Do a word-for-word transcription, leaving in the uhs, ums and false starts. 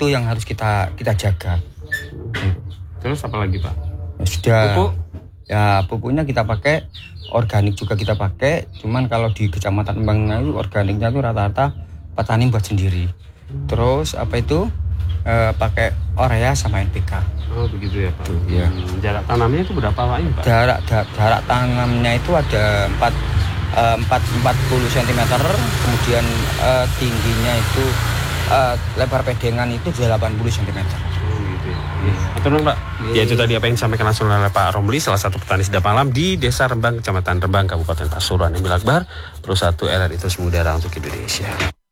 itu yang harus kita kita jaga. Terus apa lagi Pak? Ya, sudah. Pupuk? Ya pupuknya kita pakai organik juga kita pakai. Cuman kalau di Kecamatan Rembang itu organiknya itu rata-rata petani buat sendiri. Terus apa itu eh, pakai urea sama N P K. Oh begitu ya Pak. Ya. Hmm, jarak tanamnya itu berapa Pak ini Pak? Jarak da- jarak tanamnya itu ada empat eh, empat empat puluh sentimeter. Kemudian eh, tingginya itu eh, lebar pedengan itu delapan puluh sentimeter. Oh gitu ya. Betul dong Pak. Ya itu tadi apa yang disampaikan langsung oleh Pak Romli, salah satu petani sedap malam di Desa Rembang, Kecamatan Rembang, Kabupaten Pasuruan. Emil Akbar, Pro satu R R I Terus Mudara untuk Indonesia.